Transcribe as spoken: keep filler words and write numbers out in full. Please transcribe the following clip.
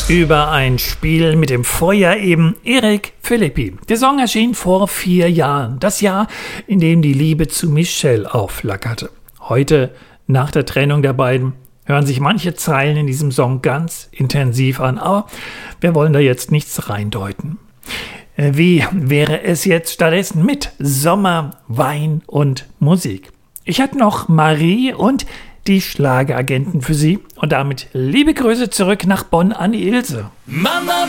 Über ein Spiel mit dem Feuer eben Eric Philippi. Der Song erschien vor vier Jahren. Das Jahr, in dem die Liebe zu Michelle aufflackerte. Heute, nach der Trennung der beiden, hören sich manche Zeilen in diesem Song ganz intensiv an. Aber wir wollen da jetzt nichts reindeuten. Wie wäre es jetzt stattdessen mit Sommer, Wein und Musik? Ich hätte noch Marie und die Schlageragenten für Sie. Und damit liebe Grüße zurück nach Bonn an Ilse. Mama